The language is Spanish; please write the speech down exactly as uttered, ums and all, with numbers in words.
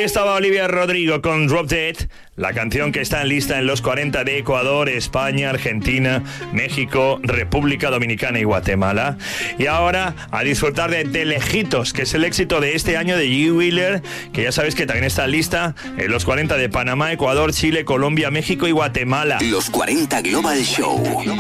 Ahí estaba Olivia Rodrigo con Drop Dead, la canción que está en lista en los cuarenta de Ecuador, España, Argentina, México, República Dominicana y Guatemala. Y ahora a disfrutar de De Lejitos, que es el éxito de este año de G. Wheeler, que ya sabes que también está en lista en los cuarenta de Panamá, Ecuador, Chile, Colombia, México y Guatemala. Los cuarenta Global Show.